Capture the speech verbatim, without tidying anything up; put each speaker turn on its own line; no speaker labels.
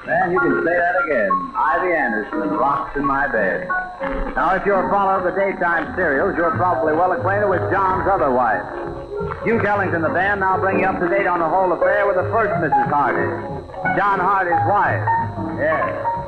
Man, you can say that again. Ivy Anderson rocks in my bed. Now, if you're a follower of the daytime serials, you're probably well acquainted with John's other wife. Duke Ellington, the band, now bring you up to date on the whole affair with the first Missus Hardy, John Hardy's wife. Yes.